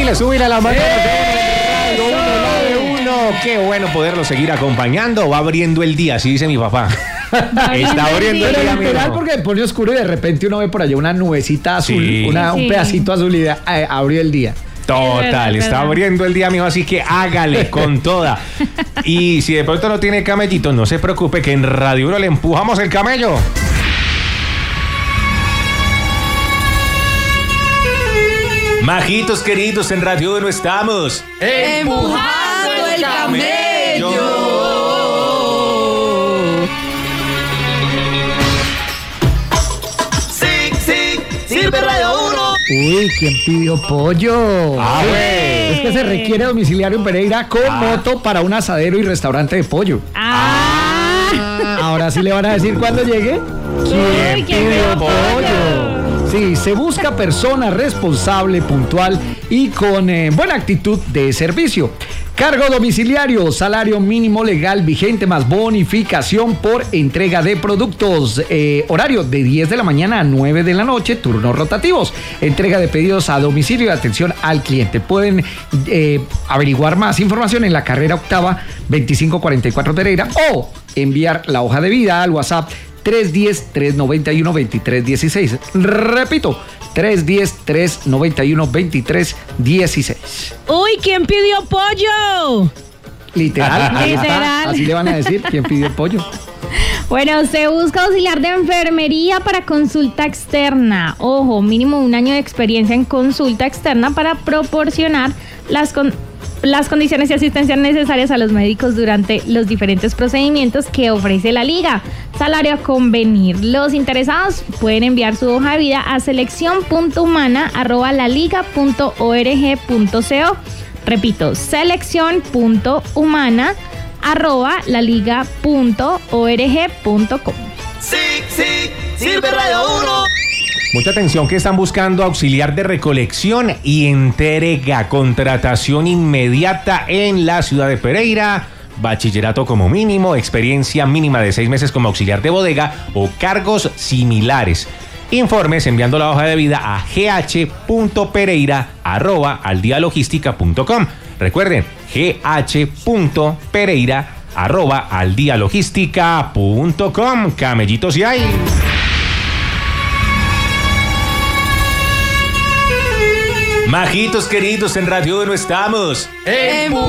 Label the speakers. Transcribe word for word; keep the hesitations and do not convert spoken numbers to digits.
Speaker 1: Súbile, súbile a la mano. Qué bueno poderlo seguir acompañando. Va abriendo el día, así dice mi papá. Está abriendo el día,
Speaker 2: literal, porque se pone oscuro y de repente uno ve por allá una nubecita azul,
Speaker 1: Sí.
Speaker 2: una,
Speaker 3: Sí.
Speaker 2: un pedacito azul y eh, abrió el día.
Speaker 1: Total,
Speaker 3: Es verdad,
Speaker 1: está
Speaker 3: verdad.
Speaker 1: abriendo el día, amigo, así que hágale con toda. Y si de pronto no tiene camellito, no se preocupe que en Radio Uno le empujamos el camello. Majitos queridos, en Radio Uno estamos
Speaker 4: Empujando el camello. Sí, sí, sirve Radio Uno.
Speaker 2: Uy, ¿quién pidió pollo?
Speaker 1: Ah,
Speaker 2: Sí.
Speaker 1: güey.
Speaker 2: Es que se requiere domiciliario en Pereira con
Speaker 1: Ah.
Speaker 2: moto para un asadero y restaurante de pollo.
Speaker 3: Ah,
Speaker 2: Ahora sí le van a decir cuando llegue.
Speaker 3: Uy, ¿quién pidió pollo?
Speaker 2: Sí, se busca persona responsable, puntual y con eh, buena actitud de servicio. Cargo domiciliario, salario mínimo legal vigente más bonificación por entrega de productos. Eh, horario de diez de la mañana a nueve de la noche, turnos rotativos. Entrega de pedidos a domicilio y atención al cliente. Pueden eh, averiguar más información en la carrera octava veinticinco cuarenta y cuatro Pereira o enviar la hoja de vida al WhatsApp tres uno cero, tres nueve uno, dos tres uno seis. Repito, tres uno cero, tres nueve uno, dos tres uno seis.
Speaker 3: Uy, ¿quién pidió pollo?
Speaker 2: Literal, ahí está.
Speaker 3: Literal.
Speaker 2: Así le van a decir quién pidió pollo.
Speaker 3: Bueno, se busca auxiliar de enfermería para consulta externa. Ojo, mínimo un año de experiencia en consulta externa para proporcionar las con- las condiciones y asistencia necesarias a los médicos durante los diferentes procedimientos que ofrece la liga. Salario a convenir. Los interesados pueden enviar su hoja de vida a selección punto humana arroba la liga punto org punto co. Repito, selección punto humana arroba la liga punto org punto com.
Speaker 4: Sí, sí, sirve Radio Uno.
Speaker 1: Mucha atención que están buscando auxiliar de recolección y entrega, contratación inmediata en la ciudad de Pereira, bachillerato como mínimo, experiencia mínima de seis meses como auxiliar de bodega o cargos similares. Informes enviando la hoja de vida a gh.pereira arroba aldialogística punto com. Recuerden, gh.pereira arroba aldialogística punto com. Camellitos y hay. Majitos queridos, en Radio Uno estamos
Speaker 4: Empujando